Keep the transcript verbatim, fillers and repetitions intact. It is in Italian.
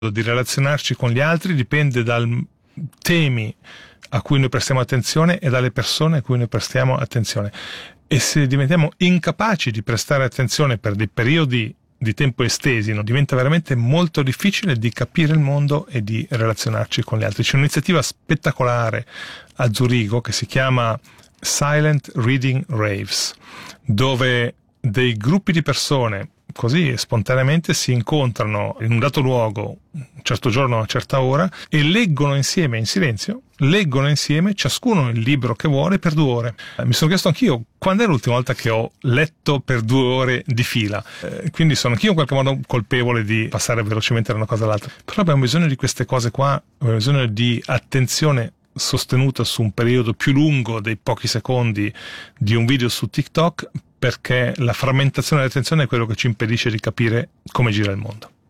di relazionarci con gli altri dipende dai temi a cui noi prestiamo attenzione e dalle persone a cui noi prestiamo attenzione. E se diventiamo incapaci di prestare attenzione per dei periodi di tempo estesi, no? Diventa veramente molto difficile di capire il mondo e di relazionarci con gli altri. C'è un'iniziativa spettacolare a Zurigo che si chiama Silent Reading Raves, dove dei gruppi di persone così spontaneamente si incontrano in un dato luogo, un certo giorno a una certa ora, e leggono insieme in silenzio, leggono insieme ciascuno il libro che vuole per due ore. Eh, mi sono chiesto anch'io quando è l'ultima volta che ho letto per due ore di fila, eh, quindi sono anch'io in qualche modo colpevole di passare velocemente da una cosa all'altra, però abbiamo bisogno di queste cose qua, abbiamo bisogno di attenzione sostenuta su un periodo più lungo dei pochi secondi di un video su TikTok, perché la frammentazione dell'attenzione è quello che ci impedisce di capire come gira il mondo.